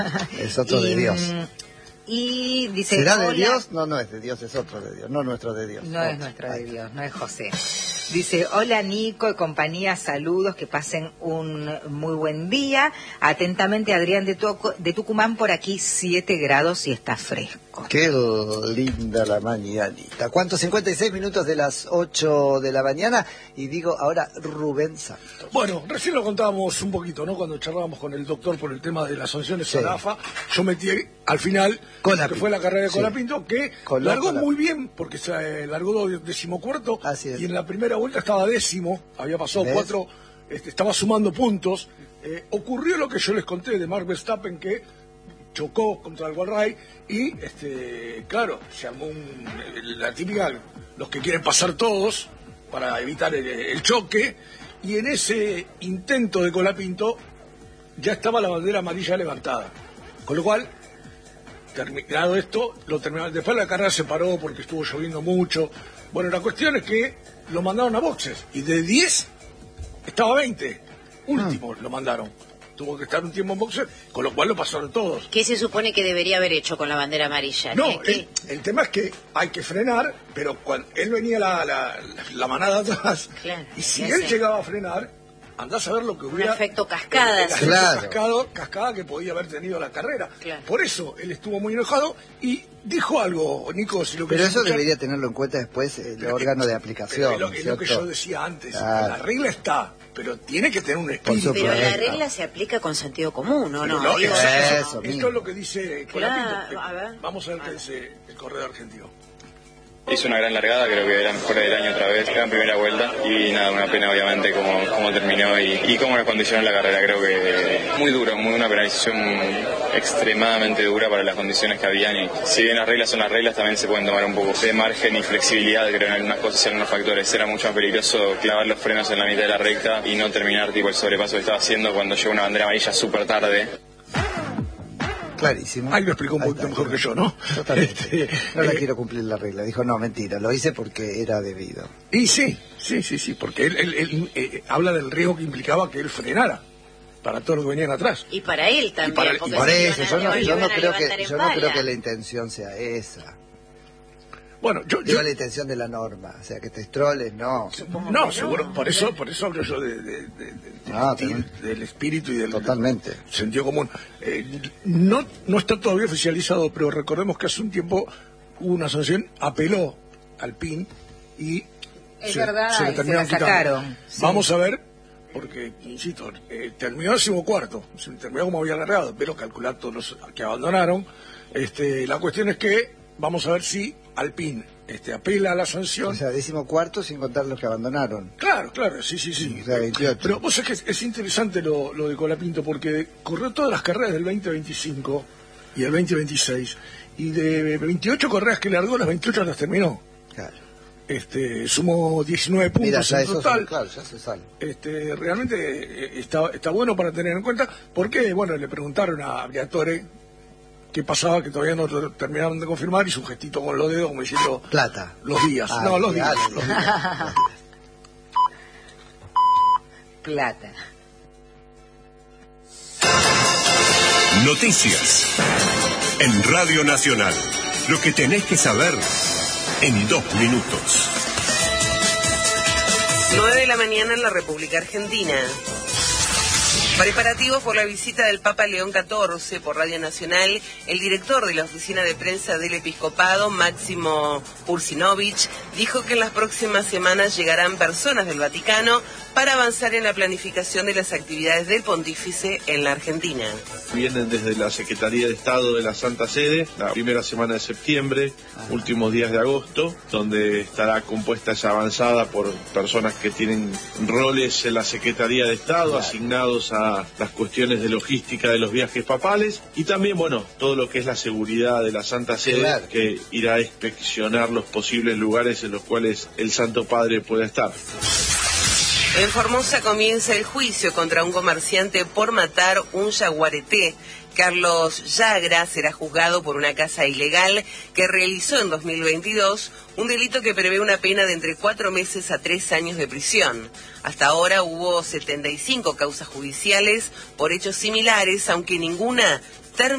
Es otro de Dios. Y dice, ¿será de hola. Dios? No, no es de Dios, es otro de Dios, no nuestro de Dios. No es nuestro de Dios, no es José. Dice, hola Nico y compañía, saludos, que pasen un muy buen día. Atentamente Adrián de Tucumán, por aquí 7 grados y está fresco. Qué linda la mañanita. ¿Cuánto? 56 minutos de las 8 de la mañana. Y digo ahora Rubén Santos. Bueno, recién lo contábamos un poquito, ¿no? Cuando charlábamos con el doctor por el tema de las sanciones a la AFA, yo metí al final, que fue la carrera de Colapinto, que largó muy bien, porque se largó 14º, y en la primera vuelta estaba 10º, había pasado 4, estaba sumando puntos. Ocurrió lo que yo les conté de Max Verstappen, que chocó contra el Walray y, claro, se armó la típica, los que quieren pasar todos para evitar el choque, y en ese intento de Colapinto ya estaba la bandera amarilla levantada, con lo cual, terminado esto, lo terminaron. Después la carrera se paró porque estuvo lloviendo mucho. Bueno, la cuestión es que lo mandaron a boxes, y de 10 estaba 20, último lo mandaron. Tuvo que estar un tiempo en boxer, con lo cual lo pasaron todos. ¿Qué se supone que debería haber hecho con la bandera amarilla? No, el tema es que hay que frenar, pero cuando él venía la manada atrás, claro, y si él llegaba a frenar, andás a ver lo que hubiera... Un efecto cascada. Cascada que podía haber tenido la carrera. Claro. Por eso él estuvo muy enojado y dijo algo, Nico, si lo que... Pero eso debería tenerlo en cuenta después el órgano de aplicación. Es lo que yo decía antes, la regla está, pero tiene que tener un espíritu. Pero la regla se aplica con sentido común, ¿o no? Esto es lo que dice Colapinto. Vamos a ver qué dice el corredor argentino. Hizo una gran largada, creo que era mejor del año otra vez, era en primera vuelta y nada, una pena obviamente cómo terminó y cómo nos condicionó la carrera. Creo que muy duro, una penalización extremadamente dura para las condiciones que habían, y si bien las reglas son las reglas, también se pueden tomar un poco de margen y flexibilidad, creo, en algunas cosas y en algunos factores. Era mucho más peligroso clavar los frenos en la mitad de la recta y no terminar tipo el sobrepaso que estaba haciendo cuando llegó una bandera amarilla súper tarde. Clarísimo. Ahí lo explicó un poquito mejor que yo, ¿no? Totalmente. No la quiero cumplir la regla. Dijo, no, mentira, lo hice porque era debido. Y sí, porque él habla del riesgo que implicaba que él frenara para todos los que venían atrás. Y para él también. Y por eso, yo no creo que la intención sea esa. Bueno, yo la intención de la norma, o sea, que te estroles, no. No, seguro, por eso hablo yo del espíritu y del sentido común. No está todavía oficializado, pero recordemos que hace un tiempo hubo una sanción, apeló al PIN y se le terminaron sacaron. Sí. Vamos a ver, porque, insisto, terminó el 14º, se terminó como había alargado, pero calcular todos los que abandonaron. La cuestión es que vamos a ver si Alpine apela a la sanción. O sea, 14º sin contar los que abandonaron. Claro, sí. O sea, 28. Pero vos sabés que es interesante lo de Colapinto, porque corrió todas las carreras del 2025 y el 2026, y de 28 carreras que largó, las 28 las terminó. Claro. Sumó 19 puntos en total. Claro, ya se sale. Realmente está bueno para tener en cuenta, porque, bueno, le preguntaron a Briatore qué pasaba, que todavía no terminaron de confirmar, y su gestito con los dedos como diciendo... Plata. Los días. Los días. Plata. Noticias. En Radio Nacional. Lo que tenés que saber en 2 minutos. 9 de la mañana en la República Argentina. Preparativos por la visita del Papa León XIV. Por Radio Nacional, el director de la oficina de prensa del Episcopado, Máximo Ursinovich, dijo que en las próximas semanas llegarán personas del Vaticano para avanzar en la planificación de las actividades del pontífice en la Argentina. Vienen desde la Secretaría de Estado de la Santa Sede, la primera semana de septiembre, últimos días de agosto, donde estará compuesta esa avanzada por personas que tienen roles en la Secretaría de Estado, asignados a las cuestiones de logística de los viajes papales, y también, bueno, todo lo que es la seguridad de la Santa Sede, que irá a inspeccionar los posibles lugares en los cuales el Santo Padre pueda estar. En Formosa comienza el juicio contra un comerciante por matar un yaguareté. Carlos Yagra será juzgado por una caza ilegal que realizó en 2022, un delito que prevé una pena de entre 4 meses a 3 años de prisión. Hasta ahora hubo 75 causas judiciales por hechos similares, aunque ninguna